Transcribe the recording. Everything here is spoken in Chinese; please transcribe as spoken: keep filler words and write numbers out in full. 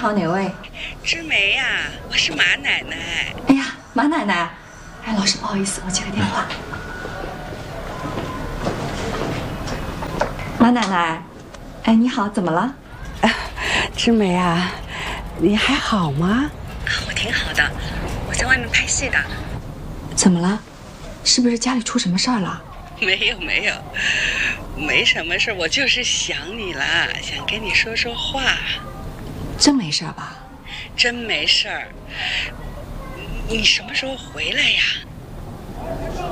好，哪位？ 知梅呀、啊，我是马奶奶。 哎呀，马奶奶，哎，老师不好意思，我接个电话。马奶奶，哎，你好，怎么了？ 啊，知梅啊，你还好吗？ 啊，我挺好的，我在外面拍戏的。 怎么了？是不是家里出什么事儿了？ 没有没有，没什么事，我就是想你了，想跟你说说话。 真没事吧？ 真没事儿。你什么时候回来呀？